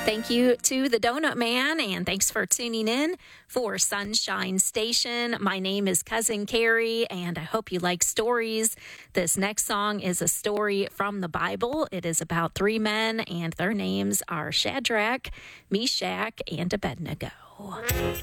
Thank you to the Donut Man, and thanks for tuning in for Sunshine Station. My name is Cousin Carrie, and I hope you like stories. This next song is a story from the Bible. It is about three men, and their names are Shadrach, Meshach, and Abednego.